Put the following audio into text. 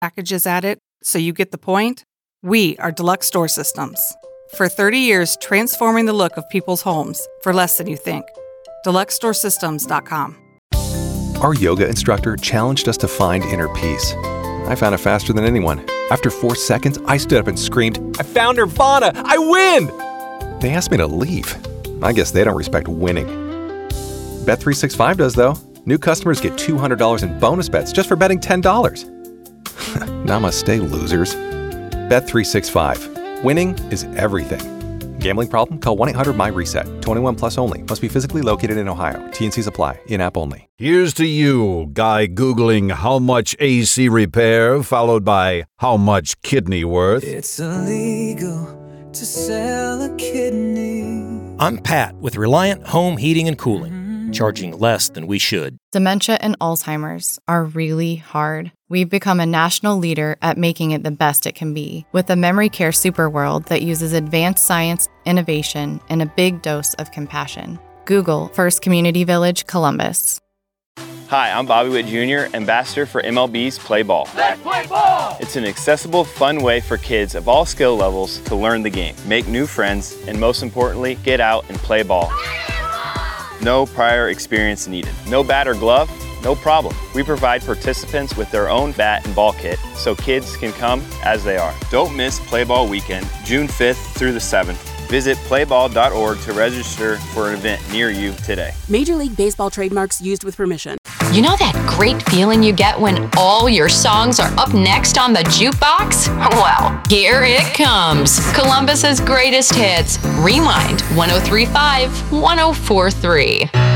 packages added, so you get the point? We are Deluxe Door Systems. For 30 years, transforming the look of people's homes for less than you think. DeluxeDoorSystems.com. Our yoga instructor challenged us to find inner peace. I found it faster than anyone. After 4 seconds, I stood up and screamed, "I found Nirvana! I win!" They asked me to leave. I guess they don't respect winning. Bet365 does, though. New customers get $200 in bonus bets just for betting $10. Namaste, losers. Bet365. Winning is everything. Gambling problem? Call 1-800-MY-RESET. 21 plus only. Must be physically located in Ohio. T&Cs apply. In-app only. Here's to you, guy Googling how much AC repair, followed by how much kidney worth. It's illegal to sell a kidney. I'm Pat with Reliant Home Heating and Cooling, charging less than we should. Dementia and Alzheimer's are really hard. We've become a national leader at making it the best it can be, with a memory care superworld that uses advanced science, innovation, and a big dose of compassion. Google First Community Village, Columbus. Hi, I'm Bobby Witt Jr., ambassador for MLB's Play Ball. Let's play ball! It's an accessible, fun way for kids of all skill levels to learn the game, make new friends, and most importantly, get out and play ball. No prior experience needed. No bat or glove? No problem. We provide participants with their own bat and ball kit so kids can come as they are. Don't miss Play Ball Weekend, June 5th through the 7th. Visit playball.org to register for an event near you today. Major League Baseball trademarks used with permission. You know that great feeling you get when all your songs are up next on the jukebox? Well, here it comes. Columbus's greatest hits. Rewind 103.5, 104.3.